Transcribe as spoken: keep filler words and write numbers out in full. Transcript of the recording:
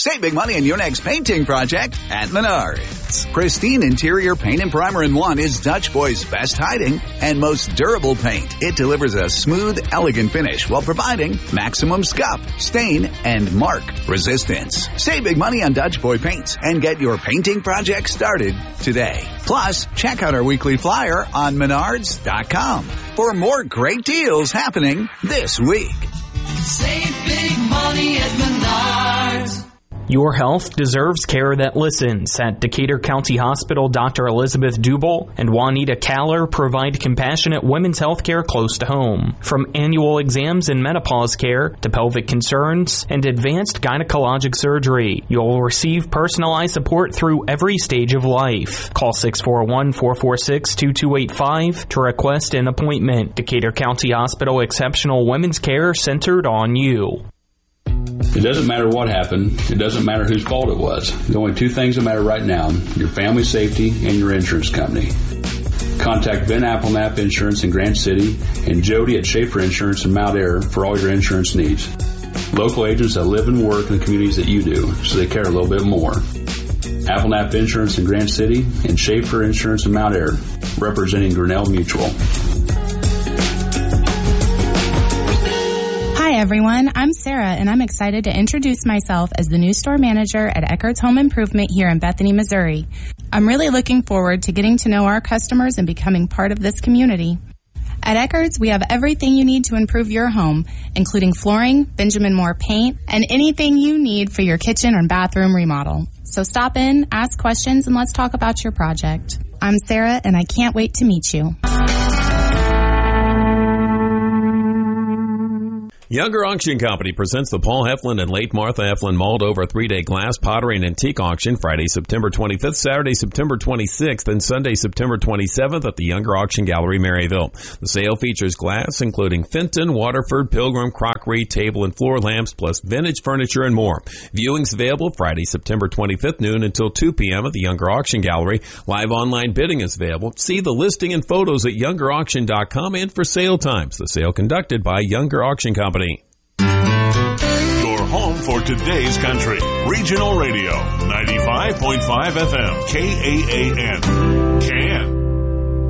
Save big money on your next painting project at Menards. Pristine interior paint and primer in one is Dutch Boy's best hiding and most durable paint. It delivers a smooth, elegant finish while providing maximum scuff, stain, and mark resistance. Save big money on Dutch Boy paints and get your painting project started today. Plus, check out our weekly flyer on menards dot com for more great deals happening this week. Save big money at Menards. Your health deserves care that listens. At Decatur County Hospital, Doctor Elizabeth Dubel and Juanita Kaller provide compassionate women's health care close to home. From annual exams and menopause care to pelvic concerns and advanced gynecologic surgery, you'll receive personalized support through every stage of life. Call six four one, four four six, two two eight five to request an appointment. Decatur County Hospital, exceptional women's care centered on you. It doesn't matter what happened. It doesn't matter whose fault it was. The only two things that matter right now, your family safety and your insurance company. Contact Ben Applenapp Insurance in Grant City and Jody at Schaefer Insurance in Mount Ayr for all your insurance needs. Local agents that live and work in the communities that you do, so they care a little bit more. Applenapp Insurance in Grant City and Schaefer Insurance in Mount Ayr, representing Grinnell Mutual. Hi everyone, I'm Sarah and I'm excited to introduce myself as the new store manager at Eckerd's Home Improvement here in Bethany, Missouri. I'm really looking forward to getting to know our customers and becoming part of this community. At Eckerd's, we have everything you need to improve your home, including flooring, Benjamin Moore paint, and anything you need for your kitchen or bathroom remodel. So stop in, ask questions, and let's talk about your project. I'm Sarah and I can't wait to meet you. Younger Auction Company presents the Paul Heflin and late Martha Heflin Moldover three-day glass, pottery, and antique auction Friday, September twenty-fifth, Saturday, September twenty-sixth, and Sunday, September twenty-seventh at the Younger Auction Gallery, Maryville. The sale features glass, including Fenton, Waterford, Pilgrim, crockery, table, and floor lamps, plus vintage furniture and more. Viewings available Friday, September twenty-fifth, noon until two p.m. at the Younger Auction Gallery. Live online bidding is available. See the listing and photos at younger auction dot com and for sale times. The sale conducted by Younger Auction Company. Your home for today's country. Regional Radio, ninety-five point five F M, K A A N. Can.